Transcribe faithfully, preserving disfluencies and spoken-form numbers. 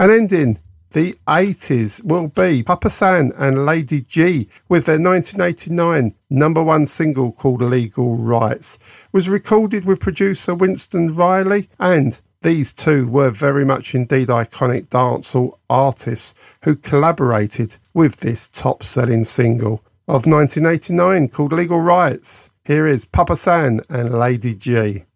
And ending the eighties will be Papa San and Lady G with their nineteen eighty-nine number one single called Legal Rights. It was recorded with producer Winston Riley, and these two were very much indeed iconic dancehall artists who collaborated with this top-selling single of nineteen eighty-nine called Legal Rights. Here is Papa San and Lady G.